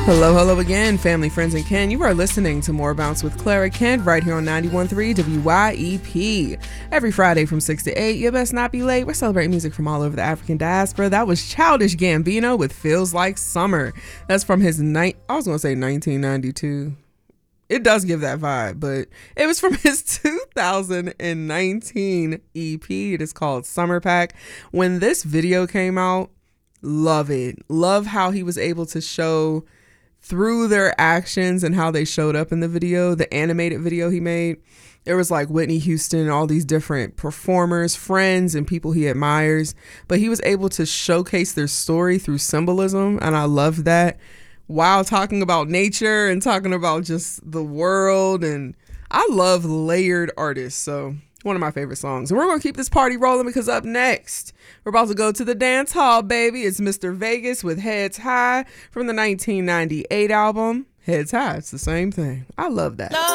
Hello, hello again, family, friends, and kin. You are listening to More Bounce with Clara Kent right here on 91.3 WYEP. Every Friday from 6 to 8, you best not be late. We're celebrating music from all over the African diaspora. That was Childish Gambino with Feels Like Summer. That's from his 1992. It does give that vibe, but it was from his 2019 EP. It is called Summer Pack. When this video came out, love it. Love how he was able to show through their actions and how they showed up in the video, the animated video he made. There was like Whitney Houston and all these different performers, friends, and people he admires. But he was able to showcase their story through symbolism, and I love that, while talking about nature and talking about just the world. And I love layered artists, so one of my favorite songs. And we're going to keep this party rolling because up next, we're about to go to the dance hall, baby. It's Mr. Vegas with Heads High from the 1998 album Heads High. It's the same thing. I love that.